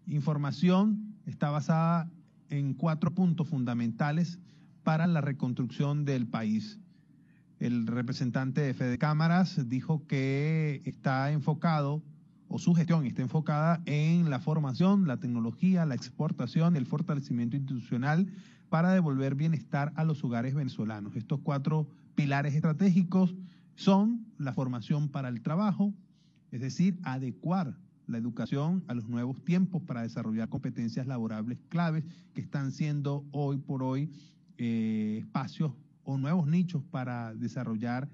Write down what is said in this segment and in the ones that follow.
información está basada en 4 puntos fundamentales para la reconstrucción del país. El representante de Fede Cámaras dijo que está enfocado, o su gestión está enfocada en la formación, la tecnología, la exportación, el fortalecimiento institucional para devolver bienestar a los hogares venezolanos. Estos 4 pilares estratégicos son la formación para el trabajo, es decir, adecuar la educación a los nuevos tiempos para desarrollar competencias laborables claves que están siendo hoy por hoy espacios o nuevos nichos para desarrollar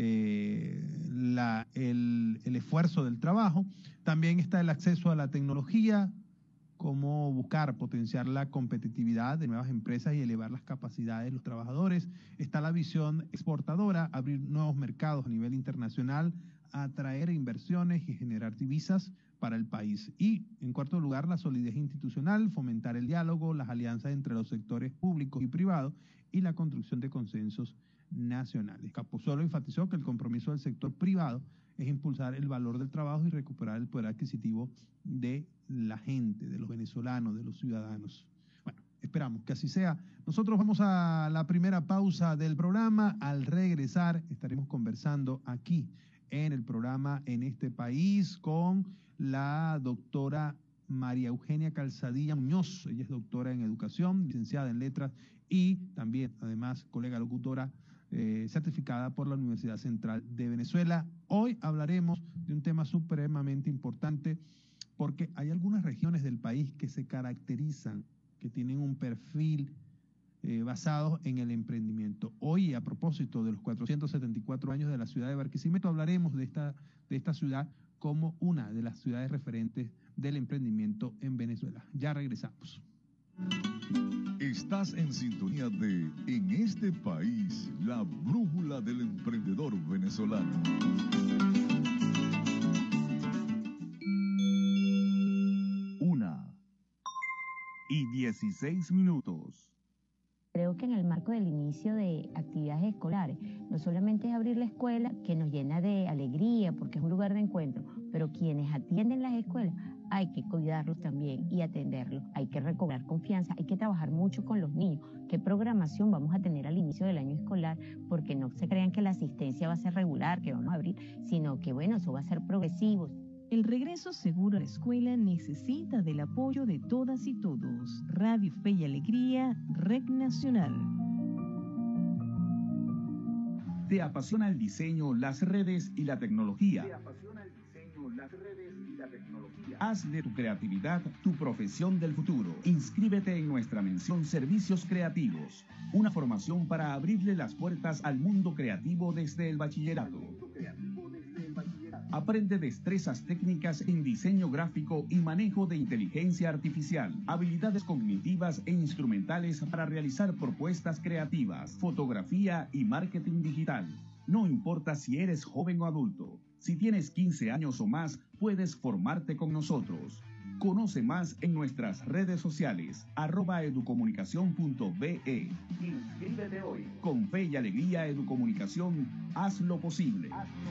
el esfuerzo del trabajo. También está el acceso a la tecnología, cómo buscar potenciar la competitividad de nuevas empresas y elevar las capacidades de los trabajadores. Está la visión exportadora, abrir nuevos mercados a nivel internacional, atraer inversiones y generar divisas para el país. Y, en cuarto lugar, la solidez institucional, fomentar el diálogo, las alianzas entre los sectores públicos y privados y la construcción de consensos nacionales. Capozolo enfatizó que el compromiso del sector privado es impulsar el valor del trabajo y recuperar el poder adquisitivo de la gente, de los venezolanos, de los ciudadanos. Bueno, esperamos que así sea. Nosotros vamos a la primera pausa del programa. Al regresar estaremos conversando aquí en el programa En este País con la doctora María Eugenia Calzadilla Muñoz. Ella es doctora en educación, licenciada en letras y también, además, colega locutora certificada por la Universidad Central de Venezuela. Hoy hablaremos de un tema supremamente importante porque hay algunas regiones del país que se caracterizan, que tienen un perfil basado en el emprendimiento. Hoy, a propósito de los 474 años de la ciudad de Barquisimeto, hablaremos de esta ciudad como una de las ciudades referentes del emprendimiento en Venezuela. Ya regresamos. Estás en sintonía de En este País, la brújula del emprendedor venezolano. 1:16. Creo que en el marco del inicio de actividades escolares, no solamente es abrir la escuela, que nos llena de alegría porque es un lugar de encuentro, pero quienes atienden las escuelas hay que cuidarlos también y atenderlos. Hay que recobrar confianza, hay que trabajar mucho con los niños. ¿Qué programación vamos a tener al inicio del año escolar? Porque no se crean que la asistencia va a ser regular, que vamos a abrir, sino que bueno, eso va a ser progresivo. El regreso seguro a la escuela necesita del apoyo de todas y todos. Radio Fe y Alegría, Red Nacional. ¿Te apasiona el diseño, las redes y la tecnología? Haz de tu creatividad tu profesión del futuro. Inscríbete en nuestra mención Servicios Creativos, una formación para abrirle las puertas al mundo creativo desde el bachillerato. Aprende destrezas técnicas en diseño gráfico y manejo de inteligencia artificial, habilidades cognitivas e instrumentales para realizar propuestas creativas, fotografía y marketing digital. No importa si eres joven o adulto, si tienes 15 años o más, puedes formarte con nosotros. Conoce más en nuestras redes sociales, @educomunicacion.be. Inscríbete hoy. Con Fe y Alegría Educomunicación, haz lo posible.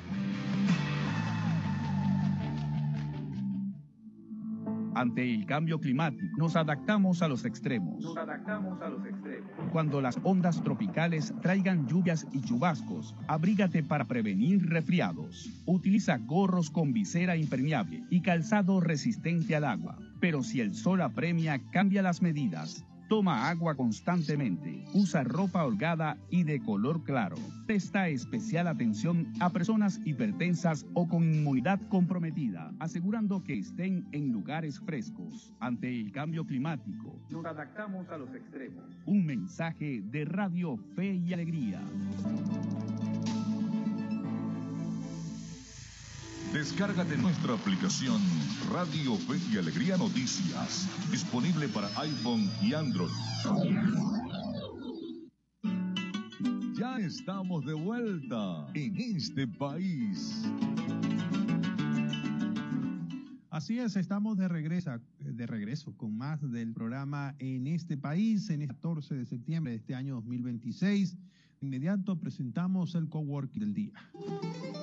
Ante el cambio climático, nos adaptamos a los extremos. Cuando las ondas tropicales traigan lluvias y chubascos, abrígate para prevenir resfriados. Utiliza gorros con visera impermeable y calzado resistente al agua. Pero si el sol apremia, cambia las medidas. Toma agua constantemente, usa ropa holgada y de color claro. Presta especial atención a personas hipertensas o con inmunidad comprometida, asegurando que estén en lugares frescos. Ante el cambio climático, nos adaptamos a los extremos. Un mensaje de Radio Fe y Alegría. Descárgate nuestra aplicación Radio Fe y Alegría Noticias, disponible para iPhone y Android. Ya estamos de vuelta en este país. Así es, estamos de regreso con más del programa En este País, en el 14 de septiembre de este año 2026. De inmediato presentamos el coworking del día.